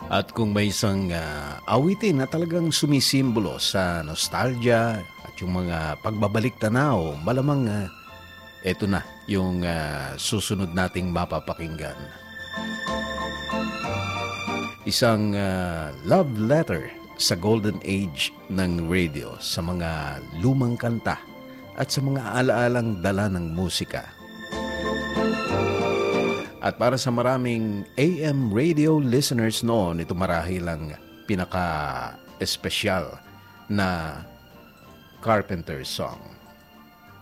At kung may isang awitin na talagang sumisimbolo sa nostalgia at yung mga pagbabalik tanaw, malamang eto na yung susunod nating mapapakinggan. Isang love letter sa golden age ng radio sa mga lumang kanta at sa mga alaalang dala ng musika. At para sa maraming AM radio listeners noon, ito marahil ang pinaka-espesyal na Carpenter song.